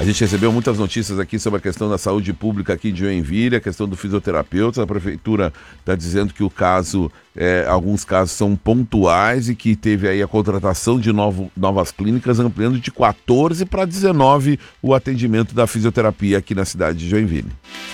A gente recebeu muitas notícias aqui sobre a questão da saúde pública aqui de Joinville, a questão do fisioterapeuta. A prefeitura está dizendo que o caso, alguns casos são pontuais e que teve aí a contratação de novas clínicas, ampliando de 14 para 19 o atendimento da fisioterapia aqui na cidade de Joinville.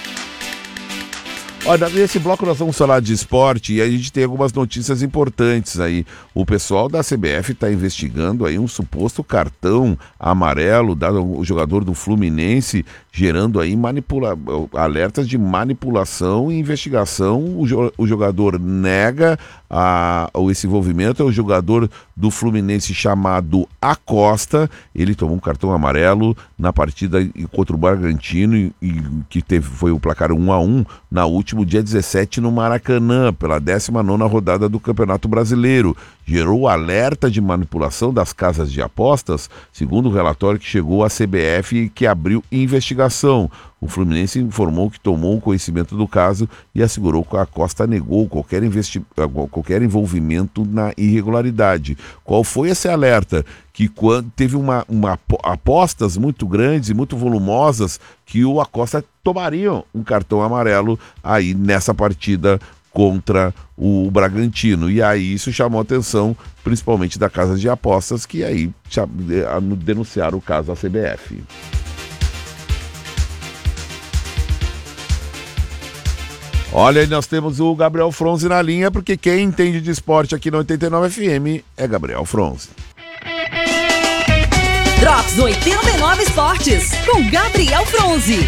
Olha, nesse bloco nós vamos falar de esporte e a gente tem algumas notícias importantes aí. O pessoal da CBF está investigando aí um suposto cartão amarelo dado ao jogador do Fluminense, gerando aí alertas de manipulação e investigação. O jogador nega esse envolvimento. É o jogador do Fluminense chamado Acosta. Ele tomou um cartão amarelo na partida contra o Bragantino e que foi o placar 1-1 na último dia 17 no Maracanã, pela 19ª rodada do Campeonato Brasileiro. Gerou alerta de manipulação das casas de apostas, segundo o relatório que chegou à CBF e que abriu investigação. O Fluminense informou que tomou conhecimento do caso e assegurou que a Acosta negou qualquer envolvimento na irregularidade. Qual foi esse alerta? Que quando teve apostas muito grandes e muito volumosas que o Acosta tomaria um cartão amarelo aí nessa partida contra o Bragantino. E aí isso chamou a atenção, principalmente da casa de apostas, que aí denunciaram o caso à CBF. Olha, nós temos o Gabriel Fronzi na linha, porque quem entende de esporte aqui no 89 FM é Gabriel Fronzi. Drops 89 Esportes, com Gabriel Fronzi.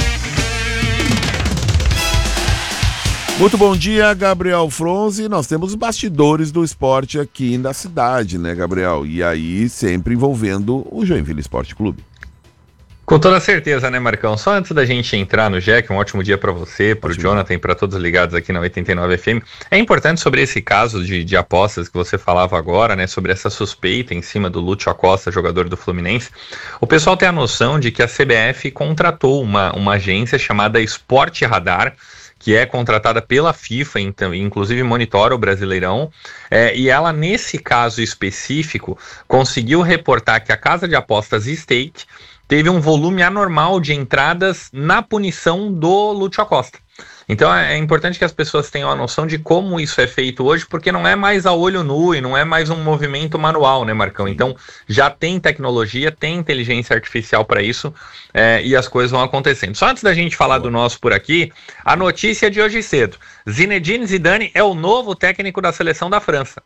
Muito bom dia, Gabriel Fronzi. Nós temos os bastidores do esporte aqui na cidade, né, Gabriel? E aí sempre envolvendo o Joinville Esporte Clube. Com toda certeza, né, Marcão? Só antes da gente entrar no Jack, um ótimo dia para você, para o Jonathan e para todos ligados aqui na 89 FM. É importante sobre esse caso de apostas que você falava agora, né, sobre essa suspeita em cima do Lúcio Acosta, jogador do Fluminense. O pessoal tem a noção de que a CBF contratou uma agência chamada Esporte Radar, que é contratada pela FIFA, então, inclusive monitora o Brasileirão, e ela, nesse caso específico, conseguiu reportar que a casa de apostas Stake teve um volume anormal de entradas na punição do Lúcio Acosta. Então é importante que as pessoas tenham a noção de como isso é feito hoje, porque não é mais a olho nu e não é mais um movimento manual, né, Marcão? Então já tem tecnologia, tem inteligência artificial para isso, e as coisas vão acontecendo. Só antes da gente falar do nosso por aqui, a notícia de hoje cedo: Zinedine Zidane é o novo técnico da seleção da França.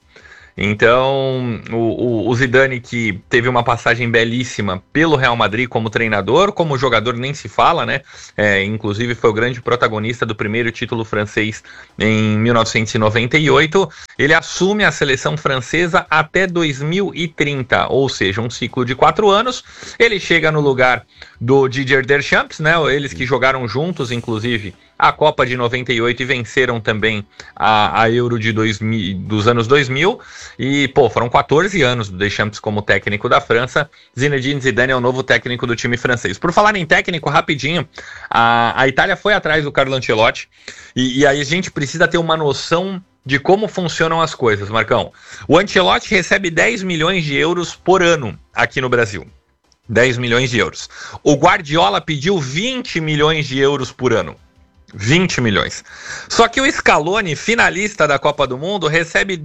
Então, o Zidane, que teve uma passagem belíssima pelo Real Madrid como treinador, como jogador nem se fala, né? Inclusive foi o grande protagonista do primeiro título francês em 1998. Ele assume a seleção francesa até 2030, ou seja, um ciclo de 4 anos. Ele chega no lugar do Didier Deschamps, né? Eles que jogaram juntos, inclusive, a Copa de 98 e venceram também a Euro dos anos 2000. E, foram 14 anos do Deschamps como técnico da França. Zinedine Zidane é o novo técnico do time francês. Por falar em técnico, rapidinho, a Itália foi atrás do Carlo Ancelotti, e aí a gente precisa ter uma noção de como funcionam as coisas, Marcão. O Ancelotti recebe 10 milhões de euros por ano aqui no Brasil. 10 milhões de euros. O Guardiola pediu 20 milhões de euros por ano. 20 milhões. Só que o Scaloni, finalista da Copa do Mundo, recebe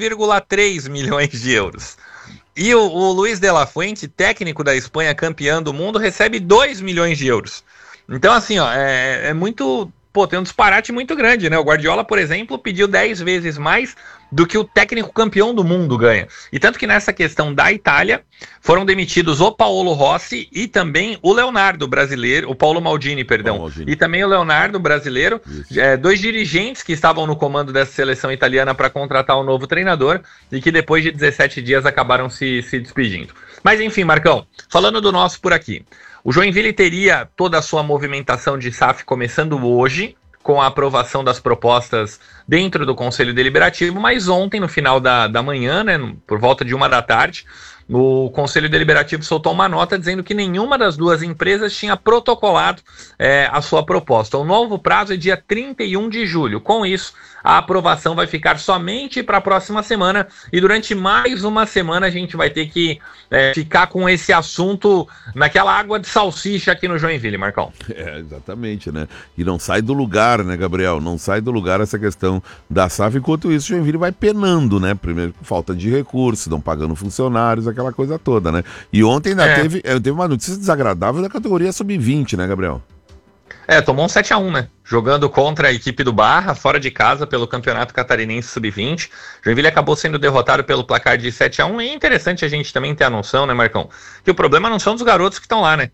2,3 milhões de euros. E o Luis de la Fuente, técnico da Espanha, campeão do mundo, recebe 2 milhões de euros. Então, assim, é muito... tem um disparate muito grande, né? O Guardiola, por exemplo, pediu 10 vezes mais do que o técnico campeão do mundo ganha. E tanto que nessa questão da Itália, foram demitidos o Paolo Rossi e também o Leonardo brasileiro, o Paulo Maldini, perdão, e também o Leonardo brasileiro, 2 dirigentes que estavam no comando dessa seleção italiana para contratar um novo treinador e que depois de 17 dias acabaram se despedindo. Mas enfim, Marcão, falando do nosso por aqui, o Joinville teria toda a sua movimentação de SAF começando hoje, com a aprovação das propostas dentro do Conselho Deliberativo, mas ontem, no final da manhã, né, por volta de 1 da tarde, o Conselho Deliberativo soltou uma nota dizendo que nenhuma das duas empresas tinha protocolado a sua proposta. O novo prazo é dia 31 de julho. Com isso, a aprovação vai ficar somente para a próxima semana e durante mais uma semana a gente vai ter que ficar com esse assunto naquela água de salsicha aqui no Joinville, Marcão. Exatamente, né? E não sai do lugar, né, Gabriel? Não sai do lugar essa questão da SAF. Enquanto isso, o Joinville vai penando, né? Primeiro, falta de recursos, não pagando funcionários, aquela coisa toda, né? E ontem ainda teve uma notícia desagradável da categoria sub-20, né, Gabriel? Tomou um 7-1, né? Jogando contra a equipe do Barra, fora de casa, pelo Campeonato Catarinense Sub-20. Joinville acabou sendo derrotado pelo placar de 7-1. E é interessante a gente também ter a noção, né, Marcão? Que o problema não são dos garotos que estão lá, né?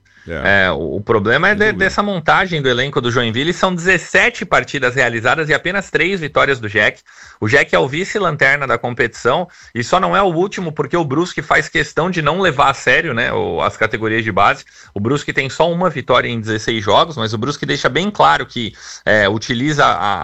O problema é dessa montagem do elenco do Joinville. São 17 partidas realizadas e apenas 3 vitórias do Jack. O Jack é o vice-lanterna da competição e só não é o último porque o Brusque faz questão de não levar a sério, né, as categorias de base. O Brusque tem só uma vitória em 16 jogos, mas o Brusque deixa bem claro que utiliza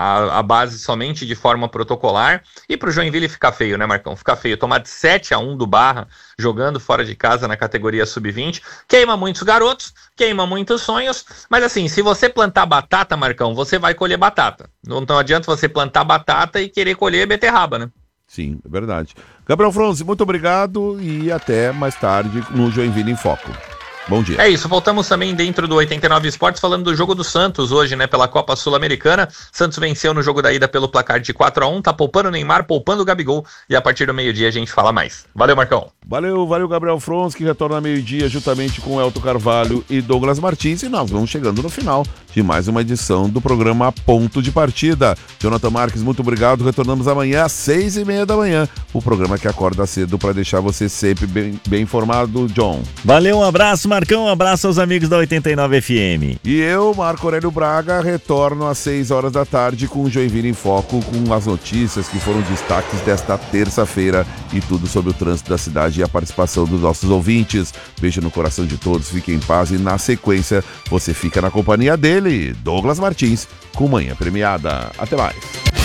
a base somente de forma protocolar. E pro Joinville fica feio, né, Marcão? Fica feio. Tomar de 7-1 do Barra, jogando fora de casa na categoria sub-20. Queima muitos garotos, queima muitos sonhos, mas assim, se você plantar batata, Marcão, você vai colher batata. Não adianta você plantar batata e querer colher beterraba, né? Sim, é verdade. Gabriel Fronzi, muito obrigado e até mais tarde no Joinville em Foco. Bom dia. É isso, voltamos também dentro do 89 Esportes falando do jogo do Santos hoje, né, pela Copa Sul-Americana. Santos venceu no jogo da ida pelo placar de 4-1, tá poupando o Neymar, poupando o Gabigol e a partir do meio-dia a gente fala mais. Valeu, Marcão. Valeu, Gabriel Frons, que retorna meio-dia juntamente com Elton Carvalho e Douglas Martins e nós vamos chegando no final de mais uma edição do programa Ponto de Partida. Jonathan Marques, muito obrigado, retornamos amanhã às 6:30 da manhã, o programa que acorda cedo para deixar você sempre bem informado, John. Valeu, um abraço, Marcão, um abraço aos amigos da 89 FM. E eu, Marco Aurélio Braga, retorno às 6 horas da tarde com o Joinville em Foco, com as notícias que foram destaques desta terça-feira e tudo sobre o trânsito da cidade e a participação dos nossos ouvintes. Beijo no coração de todos, fiquem em paz e na sequência você fica na companhia dele, Douglas Martins, com Manhã Premiada. Até mais.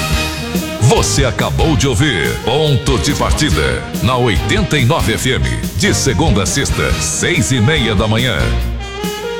Você acabou de ouvir Ponto de Partida na 89 FM, de segunda a sexta, 6:30 da manhã.